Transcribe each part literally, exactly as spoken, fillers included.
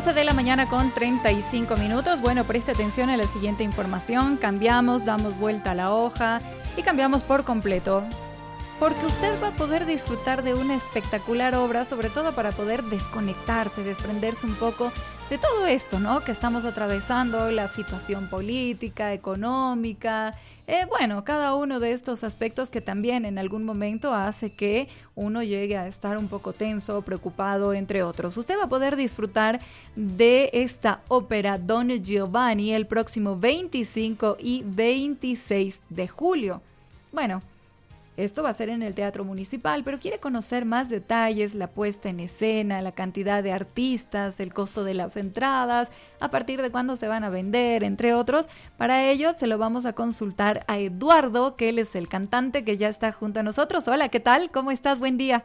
once de la mañana con treinta y cinco minutos. Bueno, preste atención a la siguiente información. Cambiamos, damos vuelta a la hoja y cambiamos por completo. Porque usted va a poder disfrutar de una espectacular obra, sobre todo para poder desconectarse, desprenderse un poco de todo esto, ¿no? Que estamos atravesando, la situación política, económica, eh, bueno, cada uno de estos aspectos que también en algún momento hace que uno llegue a estar un poco tenso, preocupado, entre otros. Usted va a poder disfrutar de esta ópera Don Giovanni el próximo veinticinco y veintiséis de julio. Bueno, esto va a ser en el Teatro Municipal, pero quiere conocer más detalles, la puesta en escena, la cantidad de artistas, el costo de las entradas, a partir de cuándo se van a vender, entre otros. Para ello se lo vamos a consultar a Eduardo, que él es el cantante que ya está junto a nosotros. Hola, ¿qué tal? ¿Cómo estás? Buen día.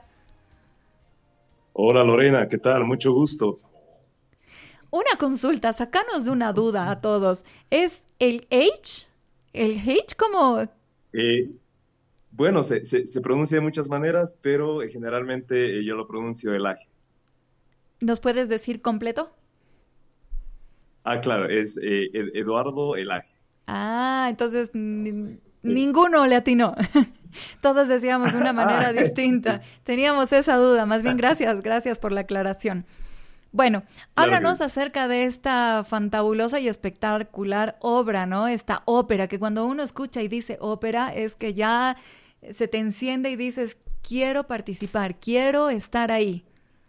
Hola Lorena, ¿qué tal? Mucho gusto. Una consulta, sacanos de una duda a todos. ¿Es el H? ¿El H como...? Eh, bueno, se, se, se pronuncia de muchas maneras, pero eh, generalmente eh, yo lo pronuncio el aje. ¿Nos puedes decir completo? Ah, claro, es eh, Ed- Eduardo el aje. Ah, entonces ni- Sí. ninguno le atinó. Todos decíamos de una Ah, manera distinta. Teníamos esa duda. Más bien, gracias, gracias por la aclaración. Bueno, claro que háblanos sí. acerca de esta fantabulosa y espectacular obra, ¿no? Esta ópera, que cuando uno escucha y dice ópera, es que ya se te enciende y dices, quiero participar, quiero estar ahí.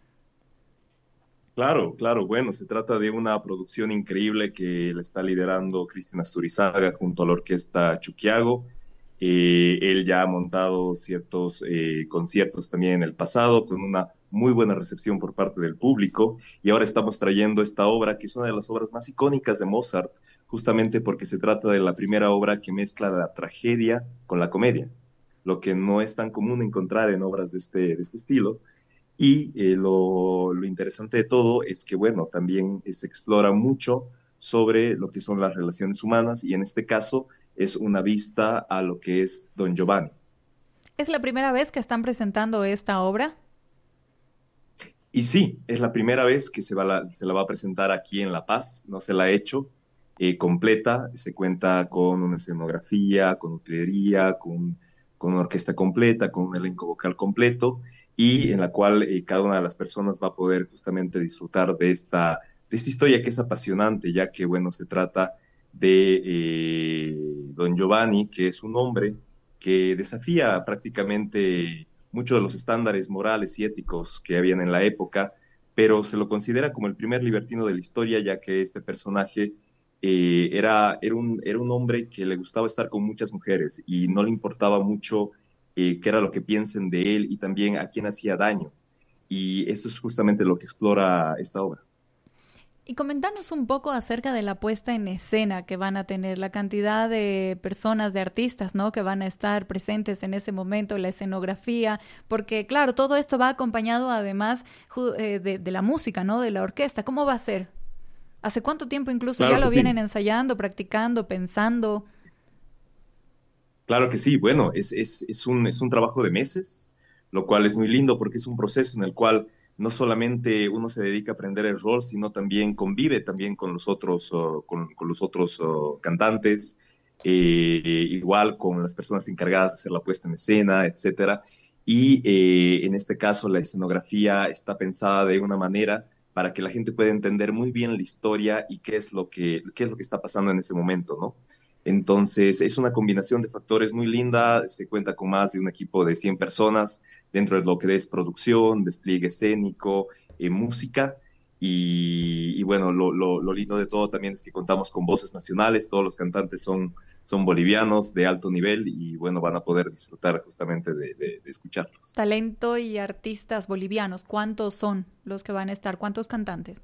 Claro, claro, bueno, se trata de una producción increíble que le está liderando Cristina Sturizaga junto a la orquesta Chuquiago. Eh, él ya ha montado ciertos eh, conciertos también en el pasado con una muy buena recepción por parte del público y ahora estamos trayendo esta obra que es una de las obras más icónicas de Mozart, justamente porque se trata de la primera obra que mezcla la tragedia con la comedia, lo que no es tan común encontrar en obras de este, de este estilo. Y eh, lo, lo interesante de todo es que, bueno, también eh, se explora mucho sobre lo que son las relaciones humanas y en este caso es una vista a lo que es Don Giovanni. ¿Es la primera vez que están presentando esta obra? Y sí, es la primera vez que se, va la, se la va a presentar aquí en La Paz, no se la ha hecho eh, completa, se cuenta con una escenografía, con utilería, con, con una orquesta completa, con un elenco vocal completo y en la cual eh, cada una de las personas va a poder justamente disfrutar de esta, de esta historia que es apasionante, ya que, bueno, se trata de eh, Don Giovanni, que es un hombre que desafía prácticamente muchos de los estándares morales y éticos que habían en la época, pero se lo considera como el primer libertino de la historia, ya que este personaje eh, era, era, un, era un hombre que le gustaba estar con muchas mujeres y no le importaba mucho eh, qué era lo que piensen de él y también a quién hacía daño. Y eso es justamente lo que explora esta obra. Y comentanos un poco acerca de la puesta en escena que van a tener, la cantidad de personas, de artistas, ¿no? Que van a estar presentes en ese momento, la escenografía, porque claro, todo esto va acompañado además ju- eh, de, de la música, ¿no? De la orquesta. ¿Cómo va a ser? ¿Hace cuánto tiempo incluso ya Claro lo que vienen sí. ensayando, practicando, pensando? Claro que sí, bueno, es, es, es un, es un trabajo de meses, lo cual es muy lindo porque es un proceso en el cual no solamente uno se dedica a aprender el rol, sino también convive también con los otros, oh, con, con los otros oh, cantantes, eh, igual con las personas encargadas de hacer la puesta en escena, etcétera. Y eh, en este caso la escenografía está pensada de una manera para que la gente pueda entender muy bien la historia y qué es lo que, qué es lo que está pasando en ese momento, ¿no? Entonces, es una combinación de factores muy linda. Se cuenta con más de un equipo de cien personas dentro de lo que es producción, despliegue escénico, eh, música. Y, y bueno, lo, lo, lo lindo de todo también es que contamos con voces nacionales. Todos los cantantes son, son bolivianos de alto nivel y bueno, van a poder disfrutar justamente de, de, de escucharlos. Talento y artistas bolivianos, ¿cuántos son los que van a estar? ¿Cuántos cantantes?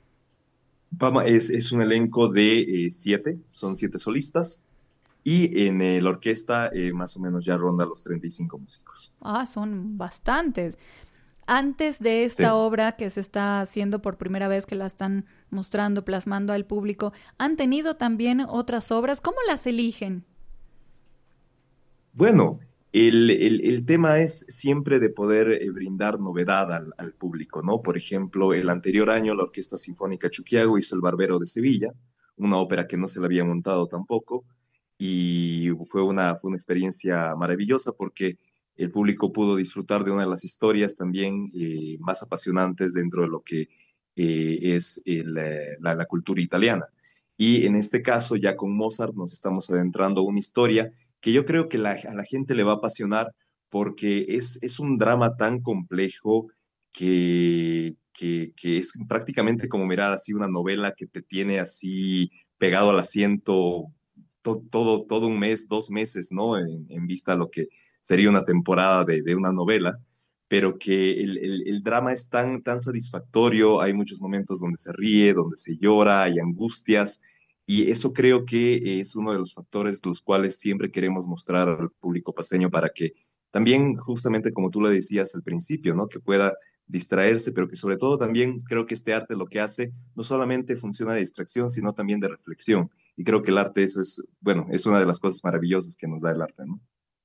Fama es, es un elenco de eh, siete, son siete solistas. Y en eh, la orquesta eh, más o menos ya ronda los treinta y cinco músicos. Ah, son bastantes. Antes de esta Sí. obra que se está haciendo por primera vez, que la están mostrando, plasmando al público, ¿han tenido también otras obras? ¿Cómo las eligen? Bueno, El, el, el tema es siempre de poder eh, brindar novedad al, al público, ¿no? Por ejemplo, el anterior año la Orquesta Sinfónica Chuquiago hizo El Barbero de Sevilla, una ópera que no se la había montado tampoco, y fue una, fue una experiencia maravillosa porque el público pudo disfrutar de una de las historias también eh, más apasionantes dentro de lo que eh, es el, eh, la, la cultura italiana. Y en este caso, ya con Mozart, nos estamos adentrando a una historia que yo creo que la- a la gente le va a apasionar porque es, es un drama tan complejo que, que, que es prácticamente como mirar así una novela que te tiene así pegado al asiento to- todo, todo un mes, dos meses, ¿no? En, en vista a lo que sería una temporada de, de una novela, pero que el, el- el drama es tan, tan satisfactorio, hay muchos momentos donde se ríe, donde se llora, hay angustias, y eso creo que es uno de los factores los cuales siempre queremos mostrar al público paseño para que también, justamente como tú lo decías al principio, ¿no? Que pueda distraerse, pero que sobre todo también creo que este arte lo que hace no solamente funciona de distracción, sino también de reflexión. Y creo que el arte, eso es, bueno, es una de las cosas maravillosas que nos da el arte, ¿no?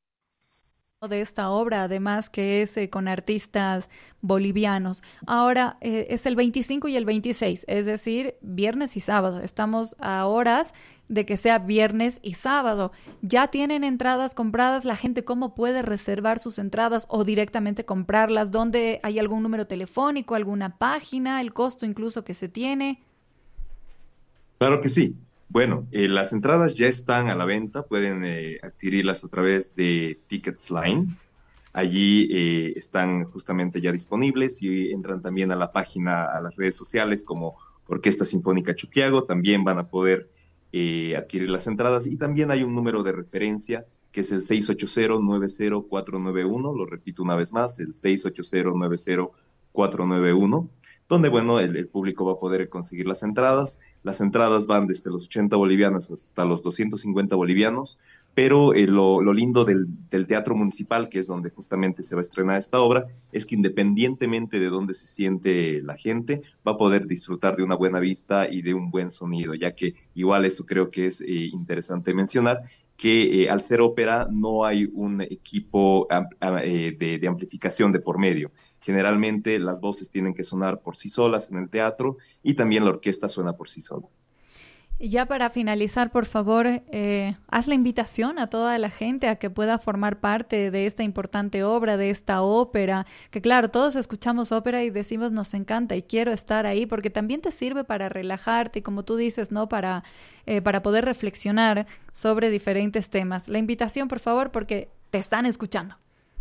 De esta obra, además que es eh, con artistas bolivianos. Ahora eh, es el veinticinco y el veintiséis, es decir, viernes y sábado. Estamos a horas de que sea viernes y sábado. ¿Ya tienen entradas compradas? ¿La gente cómo puede reservar sus entradas o directamente comprarlas? ¿Dónde hay algún número telefónico, alguna página, el costo incluso que se tiene? Claro que sí. Bueno, eh, las entradas ya están a la venta, pueden eh, adquirirlas a través de Tickets Line. Allí eh, están justamente ya disponibles y entran también a la página, a las redes sociales como Orquesta Sinfónica Chuquiago, también van a poder eh, adquirir las entradas y también hay un número de referencia que es el seis ocho cero, nueve cero cuatro nueve uno, lo repito una vez más, el seis ocho cero, nueve cero cuatro nueve uno, donde, bueno, el, el público va a poder conseguir las entradas. Las entradas van desde los ochenta bolivianos hasta los doscientos cincuenta bolivianos, pero eh, lo, lo lindo del, del Teatro Municipal, que es donde justamente se va a estrenar esta obra, es que independientemente de dónde se siente la gente, va a poder disfrutar de una buena vista y de un buen sonido, ya que igual eso creo que es eh, interesante mencionar, que eh, al ser ópera no hay un equipo am- a- eh, de, de amplificación de por medio. Generalmente las voces tienen que sonar por sí solas en el teatro y también la orquesta suena por sí sola. Y ya para finalizar, por favor, eh, haz la invitación a toda la gente a que pueda formar parte de esta importante obra, de esta ópera, que claro, todos escuchamos ópera y decimos nos encanta y quiero estar ahí, porque también te sirve para relajarte y como tú dices, ¿no? Para, eh, para poder reflexionar sobre diferentes temas. La invitación, por favor, porque te están escuchando.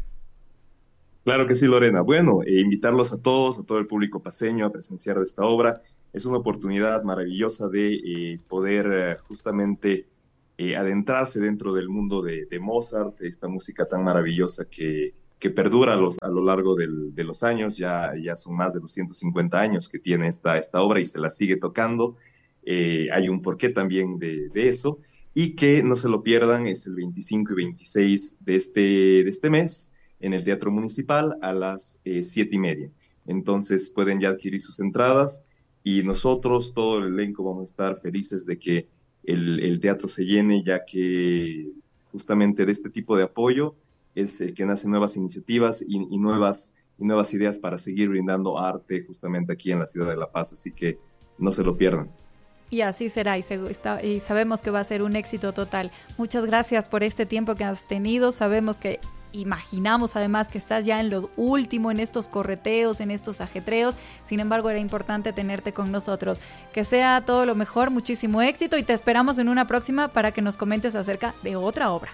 Claro que sí, Lorena. Bueno, eh, invitarlos a todos, a todo el público paseño a presenciar de esta obra. Es una oportunidad maravillosa de eh, poder eh, justamente eh, adentrarse dentro del mundo de, de Mozart, de esta música tan maravillosa que, que perdura a, los, a lo largo del- de los años. Ya, ya son más de doscientos cincuenta años que tiene esta, esta obra y se la sigue tocando. Eh, hay un porqué también de, de eso. Y que no se lo pierdan, es el veinticinco y veintiséis de este, de este mes en el Teatro Municipal a las eh, siete y media. Entonces pueden ya adquirir sus entradas y nosotros, todo el elenco, vamos a estar felices de que el, el teatro se llene, ya que justamente de este tipo de apoyo es el que nace nuevas iniciativas y, y nuevas, y nuevas ideas para seguir brindando arte justamente aquí en la ciudad de La Paz. Así que no se lo pierdan. Y así será y, se, está, y sabemos que va a ser un éxito total. Muchas gracias por este tiempo que has tenido. Sabemos que imaginamos además que estás ya en lo último, en estos correteos, en estos ajetreos. Sin embargo, era importante tenerte con nosotros. Que sea todo lo mejor, muchísimo éxito y te esperamos en una próxima para que nos comentes acerca de otra obra.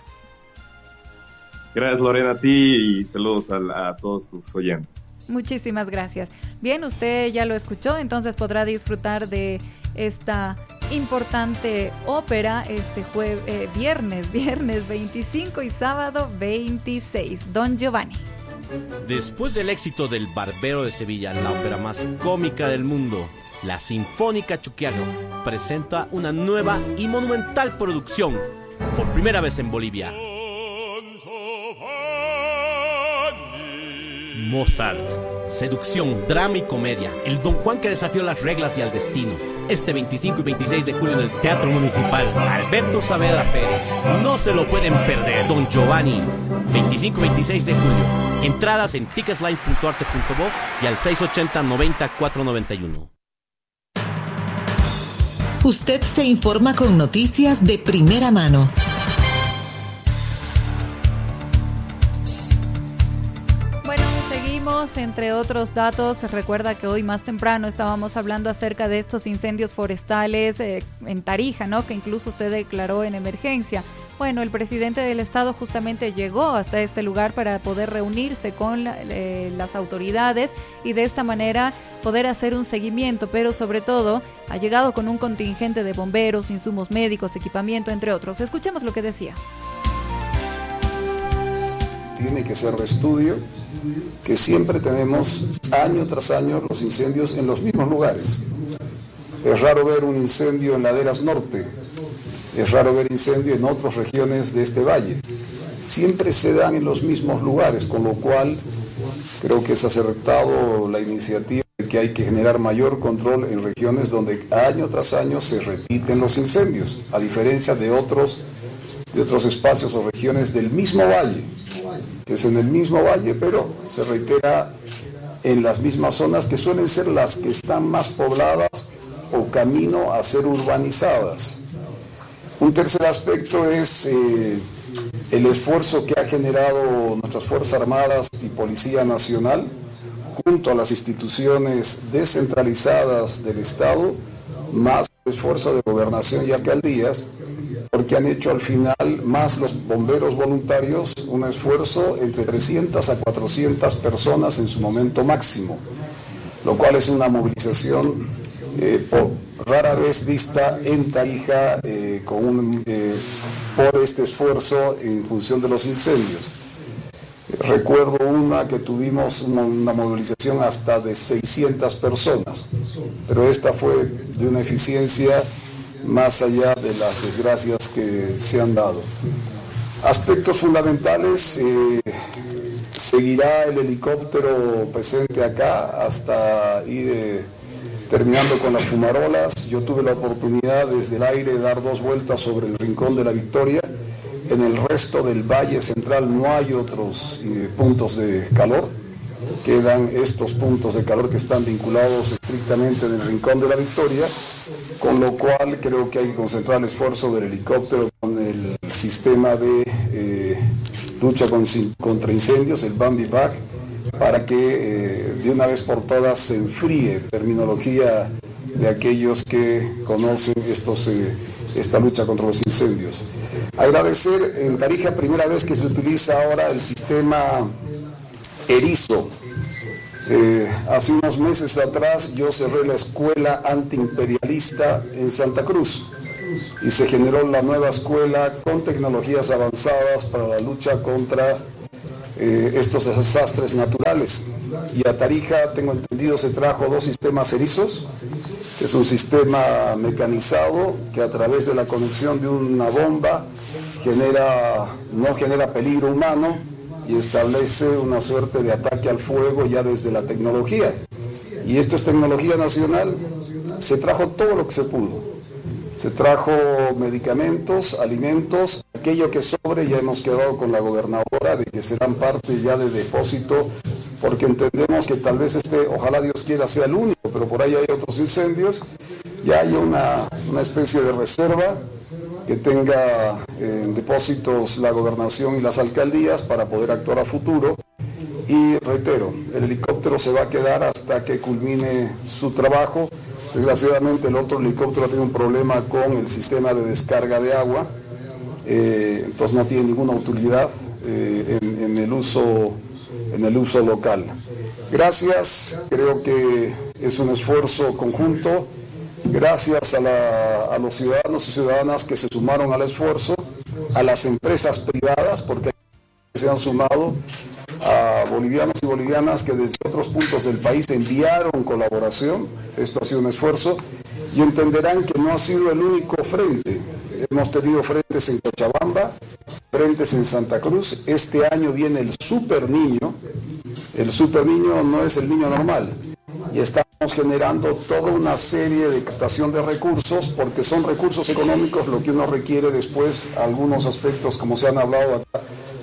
Gracias, Lorena, a ti y saludos a, a todos tus oyentes. Muchísimas gracias. Bien, usted ya lo escuchó, entonces podrá disfrutar de esta importante ópera este jue- eh, viernes, viernes veinticinco y sábado veintiséis. Don Giovanni. Después del éxito del Barbero de Sevilla, la ópera más cómica del mundo, la Sinfónica Chuquiago presenta una nueva y monumental producción, por primera vez en Bolivia. Mozart, seducción, drama y comedia, el Don Juan que desafió las reglas y al destino. Este veinticinco y veintiséis de julio en el Teatro Municipal, Alberto Saavedra Pérez. No se lo pueden perder. Don Giovanni, veinticinco y veintiséis de julio. Entradas en ticketsline punto arte punto bo y al seis ochenta noventa cuatrocientos noventa y uno. Usted se informa con noticias de primera mano. Entre otros datos, recuerda que hoy más temprano estábamos hablando acerca de estos incendios forestales eh, en Tarija, ¿no? Que incluso se declaró en emergencia. Bueno, el presidente del estado justamente llegó hasta este lugar para poder reunirse con la, eh, las autoridades y de esta manera poder hacer un seguimiento, pero sobre todo ha llegado con un contingente de bomberos, insumos médicos, equipamiento, entre otros. Escuchemos lo que decía. Tiene que ser de estudio que siempre tenemos año tras año los incendios en los mismos lugares. Es raro ver un incendio en Laderas Norte, es raro ver incendio en otras regiones de este valle. Siempre se dan en los mismos lugares, con lo cual creo que es acertado la iniciativa de que hay que generar mayor control en regiones donde año tras año se repiten los incendios, a diferencia de otros, de otros espacios o regiones del mismo valle, que es en el mismo valle, pero se reitera en las mismas zonas que suelen ser las que están más pobladas o camino a ser urbanizadas. Un tercer aspecto es eh, el esfuerzo que ha generado nuestras Fuerzas Armadas y Policía Nacional junto a las instituciones descentralizadas del Estado, más el esfuerzo de gobernación y alcaldías, porque han hecho al final, más los bomberos voluntarios, un esfuerzo entre trescientas a cuatrocientas personas en su momento máximo, lo cual es una movilización eh, por, rara vez vista en Tarija eh, con un, eh, por este esfuerzo en función de los incendios. Recuerdo una que tuvimos una, una movilización hasta de seiscientas personas, pero esta fue de una eficiencia más allá de las desgracias que se han dado. Aspectos fundamentales, eh, seguirá el helicóptero presente acá hasta ir eh, terminando con las fumarolas. Yo tuve la oportunidad desde el aire de dar dos vueltas sobre el Rincón de la Victoria. En el resto del Valle Central no hay otros eh, puntos de calor. Quedan estos puntos de calor que están vinculados estrictamente en el Rincón de la Victoria, con lo cual creo que hay que concentrar el esfuerzo del helicóptero con el sistema de eh, lucha con, contra incendios, el Bambi Bag, para que eh, de una vez por todas se enfríe, terminología de aquellos que conocen estos, eh, esta lucha contra los incendios. Agradecer en Tarija, primera vez que se utiliza ahora el sistema Erizo. Eh, hace unos meses atrás yo cerré la escuela antiimperialista en Santa Cruz y se generó la nueva escuela con tecnologías avanzadas para la lucha contra eh, estos desastres naturales. Y a Tarija, tengo entendido, se trajo dos sistemas erizos, que es un sistema mecanizado que a través de la conexión de una bomba genera, no genera peligro humano, y establece una suerte de ataque al fuego ya desde la tecnología. Y esto es tecnología nacional. Se trajo todo lo que se pudo. Se trajo medicamentos, alimentos, aquello que sobre ya hemos quedado con la gobernadora de que serán parte ya de depósito, porque entendemos que tal vez este, ojalá Dios quiera, sea el único, pero por ahí hay otros incendios. Ya hay una, una especie de reserva que tenga en eh, depósitos la gobernación y las alcaldías para poder actuar a futuro. Y reitero, el helicóptero se va a quedar hasta que culmine su trabajo. Desgraciadamente el otro helicóptero tiene un problema con el sistema de descarga de agua, eh, entonces no tiene ninguna utilidad eh, en, en, el uso, en el uso local. Gracias, creo que es un esfuerzo conjunto. Gracias a, la, a los ciudadanos y ciudadanas que se sumaron al esfuerzo, a las empresas privadas, porque se han sumado, a bolivianos y bolivianas que desde otros puntos del país enviaron colaboración. Esto ha sido un esfuerzo y entenderán que no ha sido el único frente. Hemos tenido frentes en Cochabamba, frentes en Santa Cruz. Este año viene el Super Niño. El Super Niño no es el niño normal. Y estamos generando toda una serie de captación de recursos, porque son recursos económicos lo que uno requiere después, algunos aspectos como se han hablado acá,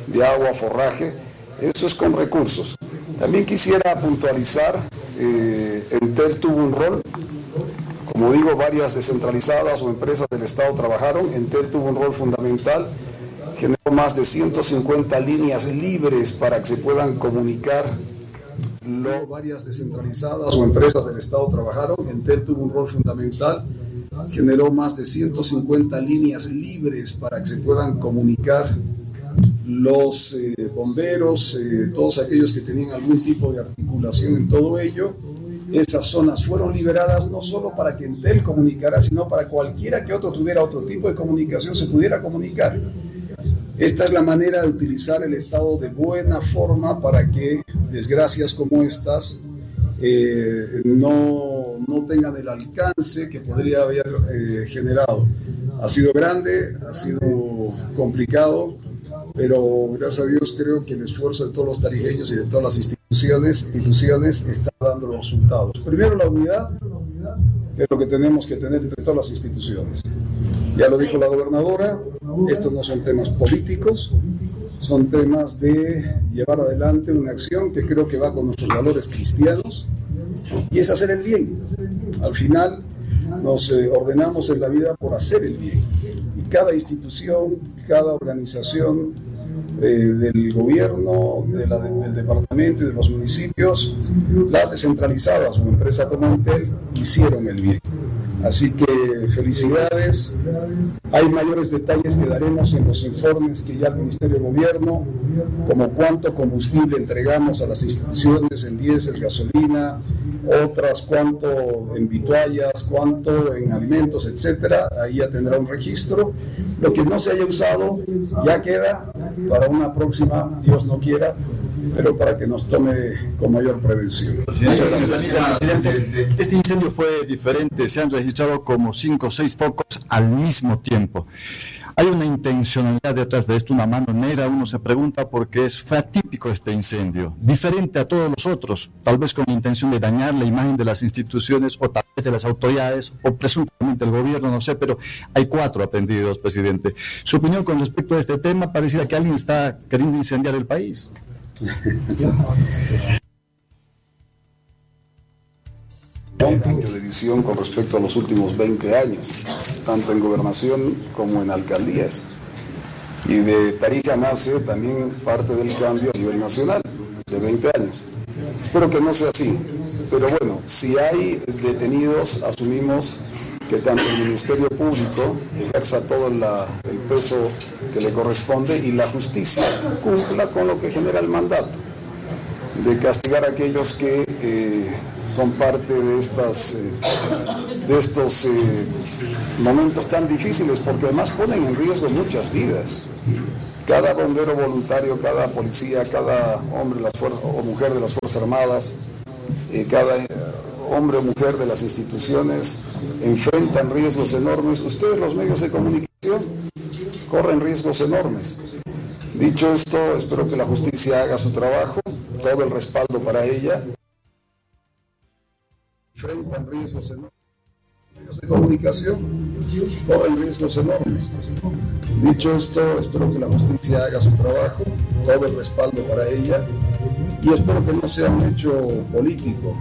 de agua, forraje. Eso es con recursos. También quisiera puntualizar, eh, Entel tuvo un rol, como digo, varias descentralizadas o empresas del Estado trabajaron, Entel tuvo un rol fundamental, generó más de ciento cincuenta líneas libres para que se puedan comunicar. Lo, varias descentralizadas o empresas del Estado trabajaron, Entel tuvo un rol fundamental, generó más de ciento cincuenta líneas libres para que se puedan comunicar los eh, bomberos, eh, todos aquellos que tenían algún tipo de articulación en todo ello. Esas zonas fueron liberadas no solo para que Entel comunicara, sino para cualquiera que otro tuviera otro tipo de comunicación se pudiera comunicar. Esta es la manera de utilizar el Estado de buena forma para que desgracias como estas eh, no, no tengan el alcance que podría haber eh, generado. Ha sido grande, ha sido complicado, pero gracias a Dios creo que el esfuerzo de todos los tarijeños y de todas las instituciones, instituciones está dando los resultados. Primero la unidad, que es lo que tenemos que tener entre todas las instituciones. Ya lo dijo la gobernadora, estos no son temas políticos, son temas de llevar adelante una acción que creo que va con nuestros valores cristianos y es hacer el bien. Al final nos eh, ordenamos en la vida por hacer el bien. Y cada institución, cada organización eh, del gobierno, de la, de, del departamento y de los municipios, las descentralizadas o empresas como Entel, hicieron el bien. Así que felicidades. Hay mayores detalles que daremos en los informes que ya el Ministerio de Gobierno, como cuánto combustible entregamos a las instituciones en diésel, gasolina, otras cuánto en vituallas, cuánto en alimentos, etcétera. Ahí ya tendrá un registro. Lo que no se haya usado ya queda para una próxima, Dios no quiera, pero para que nos tome con mayor prevención. Presidente, este incendio fue diferente, se han registrado como cinco o seis focos al mismo tiempo. Hay una intencionalidad detrás de esto, una mano negra. Uno se pregunta por qué es, fue atípico este incendio, diferente a todos los otros, tal vez con la intención de dañar la imagen de las instituciones o tal vez de las autoridades o presuntamente el gobierno, no sé, pero hay cuatro aprendidos, presidente. Su opinión con respecto a este tema, pareciera que alguien está queriendo incendiar el país. Un cambio de visión con respecto a los últimos veinte años, tanto en gobernación como en alcaldías. Y de Tarija nace también parte del cambio a nivel nacional, de veinte años. Espero que no sea así, pero bueno, si hay detenidos, asumimos que tanto el Ministerio Público ejerza todo la, el peso que le corresponde y la justicia cumpla con lo que genera el mandato, de castigar a aquellos que eh, son parte de, estas, eh, de estos eh, momentos tan difíciles, porque además ponen en riesgo muchas vidas. Cada bombero voluntario, cada policía, cada hombre de las fuerzas, o mujer de las Fuerzas Armadas, eh, cada eh, hombre o mujer de las instituciones enfrentan riesgos enormes. Ustedes, los medios de comunicación, corren riesgos enormes. Dicho esto, espero que la justicia haga su trabajo, todo el respaldo para ella. Enfrentan riesgos enormes. Medios de comunicación corren riesgos enormes. Dicho esto, espero que la justicia haga su trabajo, todo el respaldo para ella, y espero que no sea un hecho político.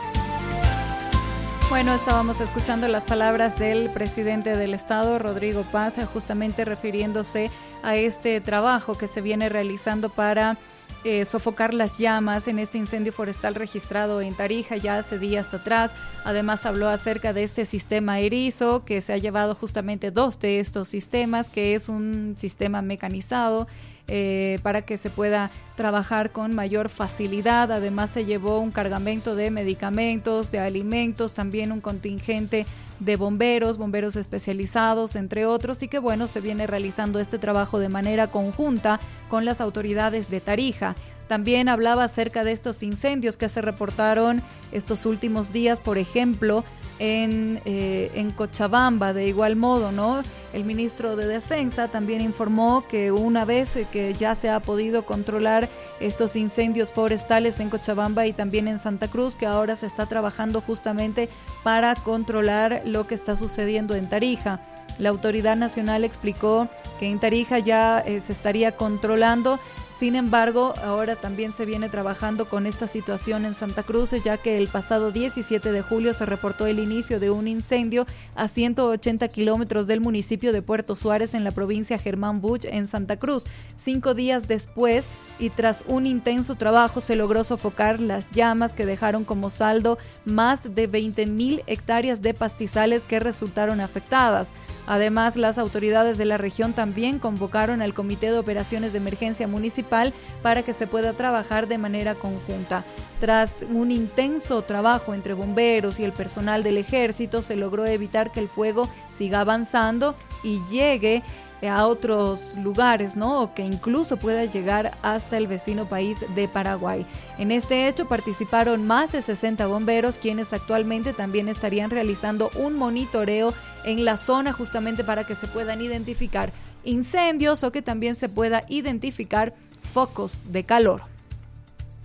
Bueno, estábamos escuchando las palabras del presidente del Estado, Rodrigo Paz, justamente refiriéndose a este trabajo que se viene realizando para eh, sofocar las llamas en este incendio forestal registrado en Tarija ya hace días atrás. Además habló acerca de este sistema Erizo, que se ha llevado justamente dos de estos sistemas, que es un sistema mecanizado eh, para que se pueda trabajar con mayor facilidad. Además se llevó un cargamento de medicamentos, de alimentos, también un contingente de bomberos, bomberos especializados, entre otros, y que bueno, se viene realizando este trabajo de manera conjunta con las autoridades de Tarija. También hablaba acerca de estos incendios que se reportaron estos últimos días, por ejemplo, en, eh, en Cochabamba. De igual modo, ¿no? El ministro de Defensa también informó que una vez que ya se ha podido controlar estos incendios forestales en Cochabamba y también en Santa Cruz, que ahora se está trabajando justamente para controlar lo que está sucediendo en Tarija. La autoridad nacional explicó que en Tarija ya eh, se estaría controlando. Sin embargo, ahora también se viene trabajando con esta situación en Santa Cruz, ya que el pasado diecisiete de julio se reportó el inicio de un incendio a ciento ochenta kilómetros del municipio de Puerto Suárez en la provincia Germán Buch en Santa Cruz. Cinco días después y tras un intenso trabajo se logró sofocar las llamas que dejaron como saldo más de veinte mil hectáreas de pastizales que resultaron afectadas. Además, las autoridades de la región también convocaron al Comité de Operaciones de Emergencia Municipal para que se pueda trabajar de manera conjunta. Tras un intenso trabajo entre bomberos y el personal del ejército, se logró evitar que el fuego siga avanzando y llegue a otros lugares, ¿no? O que incluso pueda llegar hasta el vecino país de Paraguay. En este hecho participaron más de sesenta bomberos, quienes actualmente también estarían realizando un monitoreo en la zona justamente para que se puedan identificar incendios o que también se pueda identificar focos de calor.